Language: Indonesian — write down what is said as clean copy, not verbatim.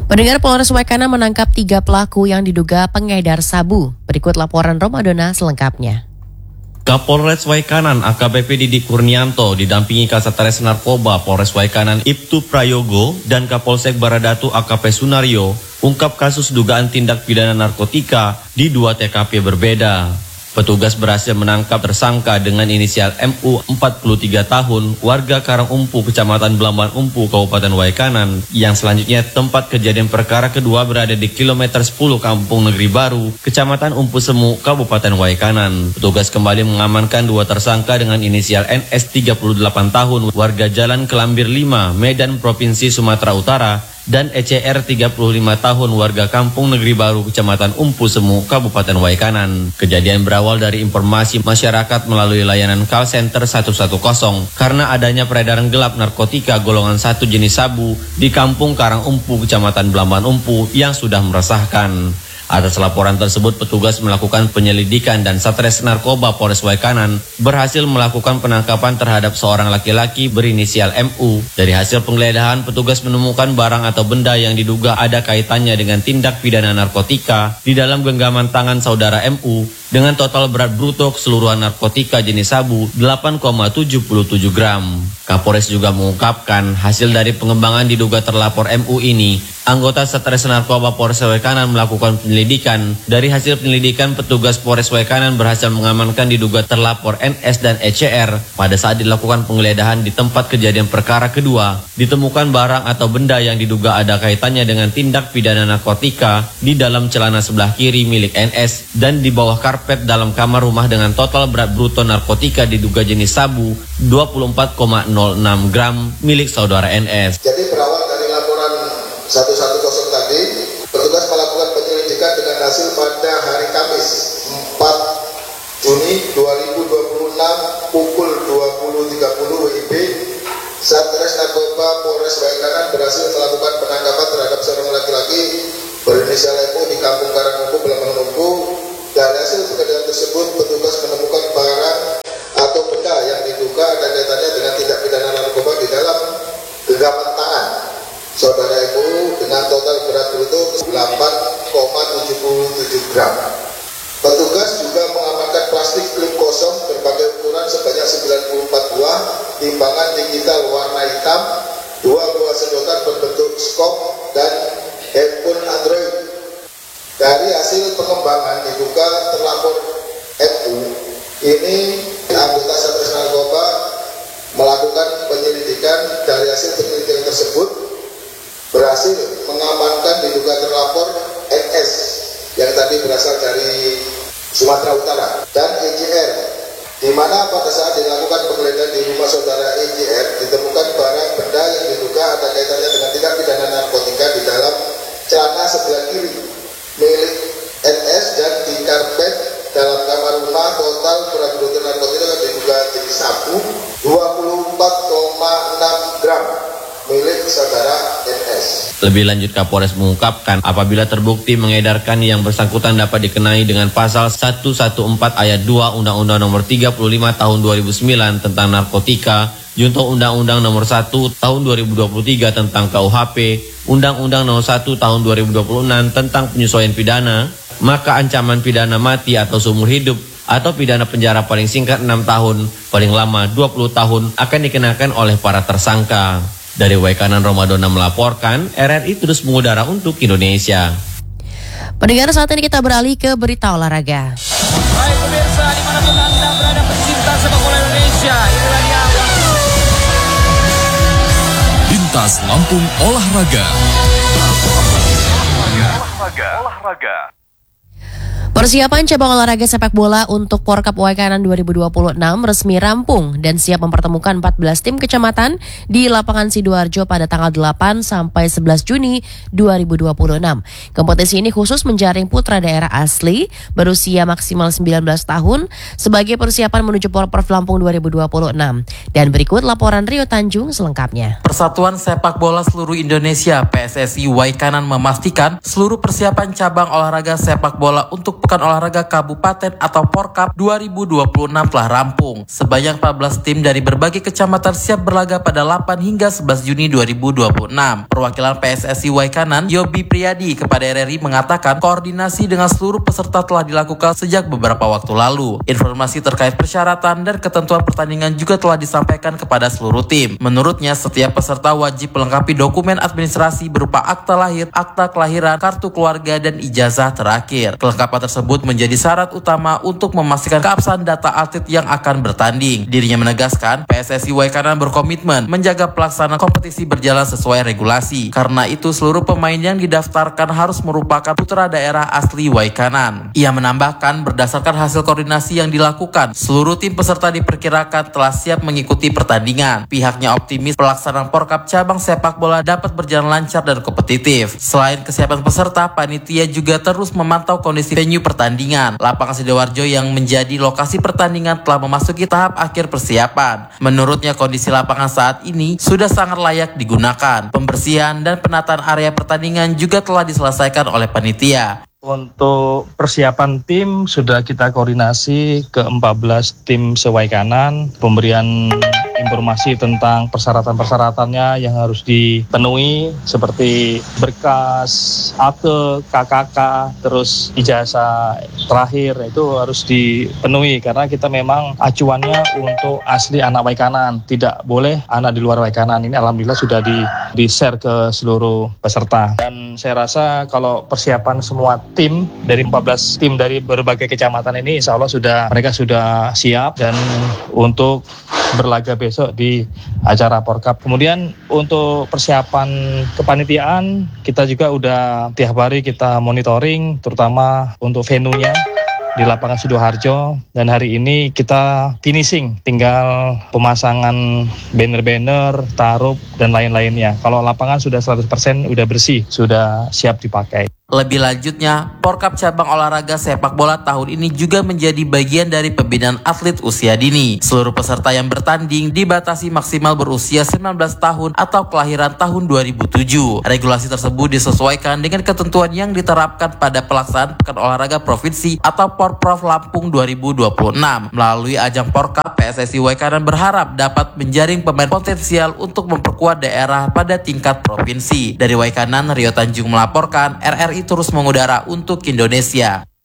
Pendengar, Polres Waikanan menangkap 3 pelaku yang diduga pengedar sabu. Berikut laporan Romadona selengkapnya. Kapolres Waikanan AKBP Didi Kurnianto didampingi Kasatgas Narkoba Polres Waikanan Ibtu Prayogo dan Kapolsek Baradatu AKP Sunario ungkap kasus dugaan tindak pidana narkotika di 2 TKP berbeda. Petugas berhasil menangkap tersangka dengan inisial MU 43 tahun, warga Karangumpu, Kecamatan Belamban Umpu, Kabupaten Waikanan, yang selanjutnya tempat kejadian perkara kedua berada di kilometer 10 Kampung Negeri Baru, Kecamatan Umpu Semu, Kabupaten Waikanan. Petugas kembali mengamankan 2 tersangka dengan inisial NS 38 tahun, warga Jalan Kelambir 5, Medan, Provinsi Sumatera Utara, dan ECR 35 tahun, warga Kampung Negeri Baru, Kecamatan Umpu Semu, Kabupaten Waikanan. Kejadian berawal dari informasi masyarakat melalui layanan call center 110 karena adanya peredaran gelap narkotika golongan 1 jenis sabu di Kampung Karangumpu, Kecamatan Belamban Umpu yang sudah meresahkan. Atas laporan tersebut, petugas melakukan penyelidikan dan Satres Narkoba Polres Waikanan berhasil melakukan penangkapan terhadap seorang laki-laki berinisial MU. Dari hasil penggeledahan, petugas menemukan barang atau benda yang diduga ada kaitannya dengan tindak pidana narkotika di dalam genggaman tangan saudara MU dengan total berat bruto keseluruhan narkotika jenis sabu 8,77 gram. Kapolres juga mengungkapkan hasil dari pengembangan diduga terlapor MU ini, anggota Satres Narkoba Polres Waikanan melakukan penyelidikan. Dari hasil penyelidikan, petugas Polres Waikanan berhasil mengamankan diduga terlapor NS dan ECR. Pada saat dilakukan penggeledahan di tempat kejadian perkara kedua, ditemukan barang atau benda yang diduga ada kaitannya dengan tindak pidana narkotika di dalam celana sebelah kiri milik NS dan di bawah karpet dalam kamar rumah dengan total berat bruto narkotika diduga jenis sabu 24,06 gram milik saudara NS. Jadi berawal dari laporan 110 tadi, petugas melakukan penyelidikan dengan hasil pada hari Kamis 4 Juni 2026 pukul 20.30 WIB, Satres Narkoba Polres Waikanan berhasil melakukan penangkapan terhadap seorang laki-laki berinisial MU di Kampung Karangumpu, Belamban Umpu. Dari hasil penggeledahan tersebut, petugas menemukan barang atau benda yang diduga ada kaitannya dengan tindak pidana narkoba di dalam genggaman tangan saudara MU dengan total berat bruto 8,77 gram. Petugas juga mengamankan plastik klip kosong berbagai ukuran sebanyak 94 buah, timbangan digital warna hitam, 2 buah sedotan berbentuk skop, dan handphone Android. Dari hasil pengembangan diduga terlapor MU ini, anggota Satres Narkoba melakukan penyelidikan. Dari hasil penyelidikan tersebut berhasil mengamankan diduga terlapor NS yang tadi berasal dari Sumatera Utara dan ECR, di mana pada saat dilakukan penggeledahan di rumah saudara ECR ditemukan barang benda yang diduga ada kaitannya dengan tindak pidana narkotika di dalam celana sebelah kiri milik NS dan di karpet dalam kamar rumah. Total berat bruto narkotika diduga jenis sabu 24,6 gram milik saudara NS. Lebih lanjut, Kapolres mengungkapkan apabila terbukti mengedarkan yang bersangkutan dapat dikenai dengan pasal 114 ayat 2 Undang-Undang Nomor 35 Tahun 2009 tentang narkotika, junto Undang-Undang Nomor 1 Tahun 2023 tentang KUHP, Undang-Undang Nomor 1 Tahun 2026 tentang penyesuaian pidana, maka ancaman pidana mati atau seumur hidup atau pidana penjara paling singkat 6 tahun, paling lama 20 tahun akan dikenakan oleh para tersangka. Dari Waikanan, Romadona melaporkan, RRI terus mengudara untuk Indonesia. Pendengar, saat ini kita beralih ke berita olahraga. Baik pemirsa, dimanapun Anda berada pecinta sepak bola Indonesia, inilah dia Lintas Lampung Olahraga. Persiapan cabang olahraga sepak bola untuk Porkap Waikanan 2026 resmi rampung dan siap mempertemukan 14 tim kecamatan di lapangan Sidoarjo pada tanggal 8 sampai 11 Juni 2026. Kompetisi ini khusus menjaring putra daerah asli berusia maksimal 19 tahun sebagai persiapan menuju Porprov Lampung 2026. Dan berikut laporan Rio Tanjung selengkapnya. Persatuan Sepak Bola Seluruh Indonesia PSSI Waikanan memastikan seluruh persiapan cabang olahraga sepak bola untuk Pekan Pekan Olahraga Kabupaten atau Porkap 2026 telah rampung. Sebanyak 14 tim dari berbagai kecamatan siap berlaga pada 8 hingga 11 Juni 2026. Perwakilan PSSI Waikanan, Yobi Priyadi kepada RRI mengatakan koordinasi dengan seluruh peserta telah dilakukan sejak beberapa waktu lalu. Informasi terkait persyaratan dan ketentuan pertandingan juga telah disampaikan kepada seluruh tim. Menurutnya, setiap peserta wajib melengkapi dokumen administrasi berupa akta lahir, akta kelahiran, kartu keluarga, dan ijazah terakhir. Kelengkapan tersebut menjadi syarat utama untuk memastikan keabsahan data atlet yang akan bertanding. Dirinya menegaskan, PSSI Waikanan berkomitmen menjaga pelaksanaan kompetisi berjalan sesuai regulasi. Karena itu, seluruh pemain yang didaftarkan harus merupakan putra daerah asli Waikanan. Ia menambahkan, berdasarkan hasil koordinasi yang dilakukan, seluruh tim peserta diperkirakan telah siap mengikuti pertandingan. Pihaknya optimis pelaksanaan Porkap cabang sepak bola dapat berjalan lancar dan kompetitif. Selain kesiapan peserta, panitia juga terus memantau kondisi venue pertandingan. Lapangan Sidoarjo yang menjadi lokasi pertandingan telah memasuki tahap akhir persiapan. Menurutnya, kondisi lapangan saat ini sudah sangat layak digunakan. Pembersihan dan penataan area pertandingan juga telah diselesaikan oleh panitia. Untuk persiapan tim sudah kita koordinasi ke 14 tim sewaikanan, pemberian informasi tentang persyaratan-persyaratannya yang harus dipenuhi seperti berkas, akte, KKK, terus ijazah terakhir itu harus dipenuhi karena kita memang acuannya untuk asli anak Waikanan, tidak boleh anak di luar Waikanan. Ini alhamdulillah sudah di-share ke seluruh peserta. Dan saya rasa kalau persiapan semua tim dari 14 tim dari berbagai kecamatan ini insya Allah mereka sudah siap dan untuk berlaga besok di acara Porkap. Kemudian untuk persiapan kepanitiaan kita juga udah tiap hari kita monitoring terutama untuk venue-nya di lapangan Sidoarjo dan hari ini kita finishing, tinggal pemasangan banner-banner, tarup dan lain-lainnya. Kalau lapangan sudah 100% udah bersih, sudah siap dipakai. Lebih lanjutnya, Porkap cabang olahraga sepak bola tahun ini juga menjadi bagian dari pembinaan atlet usia dini. Seluruh peserta yang bertanding dibatasi maksimal berusia 19 tahun atau kelahiran tahun 2007. Regulasi tersebut disesuaikan dengan ketentuan yang diterapkan pada pelaksanaan Pekan Olahraga Provinsi atau Porprov Lampung 2026. Melalui ajang Porkap, PSSI Waikanan berharap dapat menjaring pemain potensial untuk memperkuat daerah pada tingkat provinsi. Dari Waikanan, Rio Tanjung melaporkan, RRI terus mengudara untuk Indonesia.